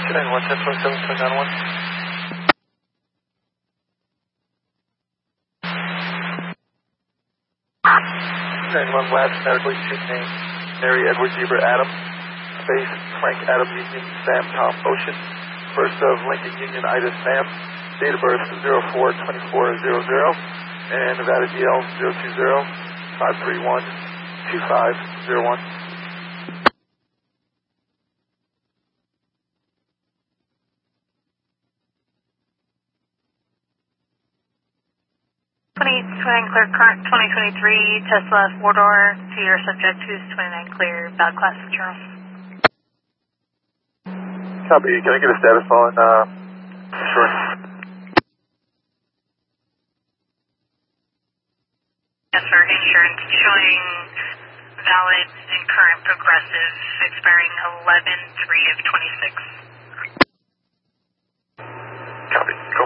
91, 1027, 291. 91 Labs, medical unit name, Mary Edward Zebra Adam, space, Frank Adam Union, Sam Tom Ocean, first of Lincoln Union Ida Sam, date of birth 04-2400, and Nevada DL 020-531-2501. 29 clear, current 2023 Tesla 4-door to your subject who's 29 clear, bad class Charles. Copy, can I get a status on insurance? Yes sir, insurance showing valid and current progressive expiring 11/3 of 26. Copy.